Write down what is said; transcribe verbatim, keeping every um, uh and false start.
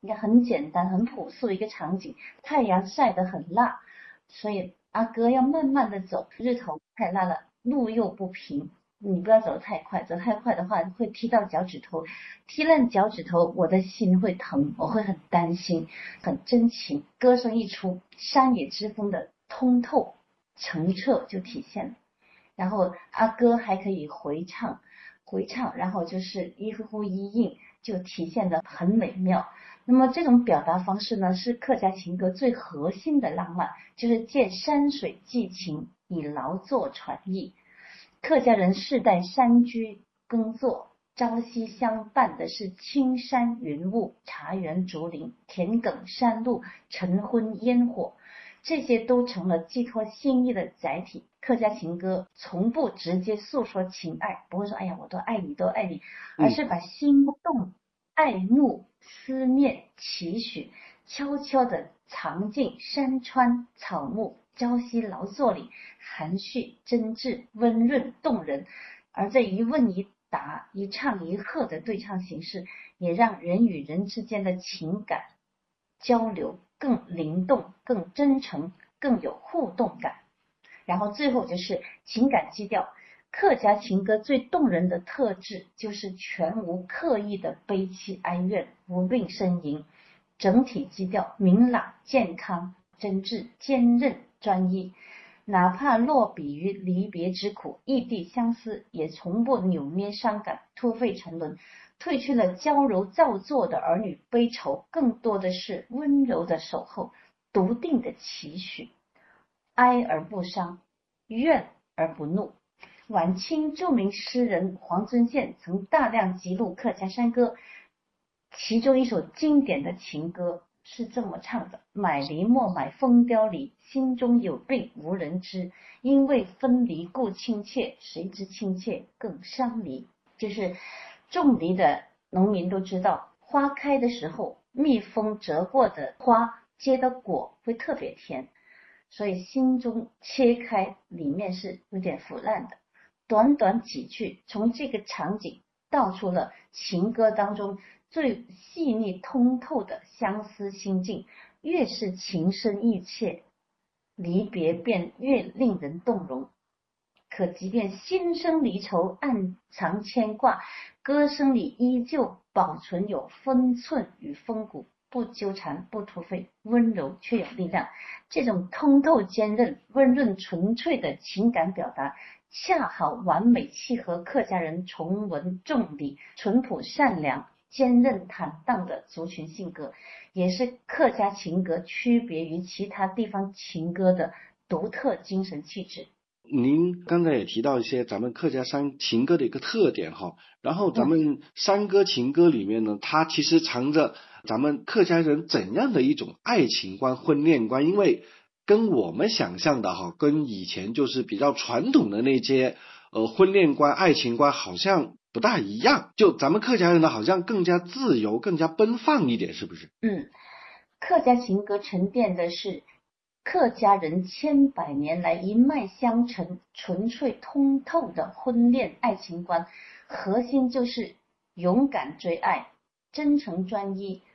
应该很简单很朴素一个场景，太阳晒得很辣，所以阿哥要慢慢的走，日头太辣了，路又不平，你不要走太快，走太快的话会踢到脚趾头，踢烂脚趾头我的心会疼，我会很担心，很真情。歌声一出，山野之风的通透澄澈就体现了。然后阿哥还可以回唱回唱，然后就是一呼一应，就体现得很美妙。那么这种表达方式呢，是客家情歌最核心的浪漫，就是借山水寄情，以劳作传艺。客家人世代山居耕作，朝夕相伴的是青山云雾、茶园竹林、田埂山路、晨昏烟火，这些都成了寄托心意的载体。客家情歌从不直接诉说情爱，不会说哎呀我都爱你都爱你，而是把心动、爱慕、思念、期许悄悄地藏进山川草木、朝夕劳作里，含蓄真挚、温润动人。而这一问一答、一唱一和的对唱形式，也让人与人之间的情感交流更灵动、更真诚、更有互动感。然后最后就是情感基调，客家情歌最动人的特质就是全无刻意的悲戚哀怨、无病呻吟，整体基调明朗、健康、真挚、坚韧、专一。哪怕落笔于离别之苦、异地相思，也从不扭捏伤感、突废沉沦，褪去了娇柔造作的儿女悲愁，更多的是温柔的守候、笃定的期许。哀而不伤，怨而不怒。晚清著名诗人黄遵宪曾大量记录客家山歌，其中一首经典的情歌是这么唱的：买梨莫买蜂雕梨，心中有病无人知，因为分离故亲切，谁知亲切更伤梨。就是种梨的农民都知道，花开的时候蜜蜂折过的花结的果会特别甜，所以心中切开，里面是有点腐烂的。短短几句，从这个场景道出了情歌当中最细腻通透的相思心境，越是情深意切，离别便越令人动容。可即便心生离愁，暗藏牵挂，歌声里依旧保存有分寸与风骨，不纠缠不突废，温柔却有力量。这种通透坚韧、温润纯粹的情感表达，恰好完美契合客家人崇文重礼、淳朴善良、坚韧坦荡的族群性格，也是客家情歌区别于其他地方情歌的独特精神气质。 您刚才也提到一些咱们客家山情歌的一个特点哈，然后咱们山歌情歌里面呢，它其实藏着咱们客家人怎样的一种爱情观、婚恋观，因为跟我们想象的哈，跟以前就是比较传统的那些呃婚恋观、爱情观好像不大一样，就咱们客家人呢好像更加自由、更加奔放一点，是不是？ 嗯，客家情歌沉淀的是客家人千百年来一脉相承、纯粹通透的婚恋爱情观，核心就是勇敢追爱、真诚专一、